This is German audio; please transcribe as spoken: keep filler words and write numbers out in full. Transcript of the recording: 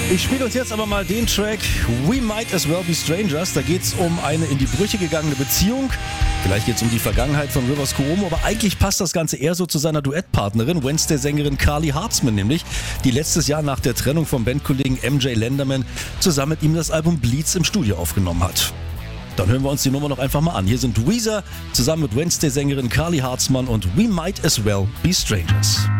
Ich spiele uns jetzt aber mal den Track We Might As Well Be Strangers. Da geht es um eine in die Brüche gegangene Beziehung. Vielleicht geht es um die Vergangenheit von Rivers Cuomo, aber eigentlich passt das Ganze eher so zu seiner Duettpartnerin, Wednesday-Sängerin Carly Hartzman nämlich, die letztes Jahr nach der Trennung vom Bandkollegen M J Lenderman zusammen mit ihm das Album Bleeds im Studio aufgenommen hat. Dann hören wir uns die Nummer noch einfach mal an. Hier sind Weezer zusammen mit Wednesday-Sängerin Carly Hartzman und We Might As Well Be Strangers.